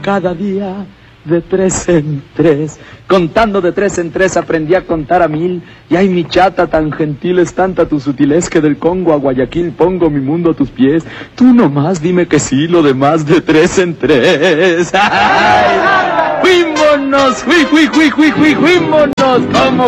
cada día de 3 en 3. Contando de 3 en 3 aprendí a contar a 1000. Y ay, mi chata, tan gentil es tanta tu sutilez que del Congo a Guayaquil pongo mi mundo a tus pies. Tú nomás dime que sí, lo demás de 3 en 3. ¡Ay! ¡Fuímonos! ¡Fuímonos! ¿Cómo